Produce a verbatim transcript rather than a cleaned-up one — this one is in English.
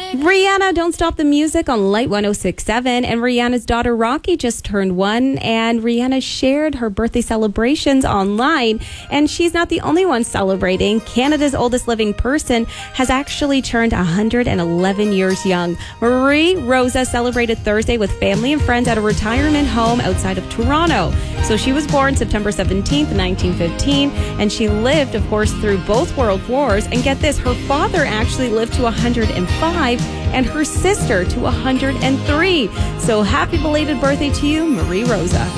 Rihanna, Don't Stop the Music on Light one oh six point seven. And Rihanna's daughter Rocky just turned one. And Rihanna shared her birthday celebrations online. And she's not the only one celebrating. Canada's oldest living person has actually turned one hundred eleven years young. Marie Rosa celebrated Thursday with family and friends at a retirement home outside of Toronto. So she was born September seventeenth, nineteen fifteen. And she lived, of course, through both world wars. And get this, her father actually lived to one hundred five and her sister to one hundred three. So happy belated birthday to you, Marie Rosa.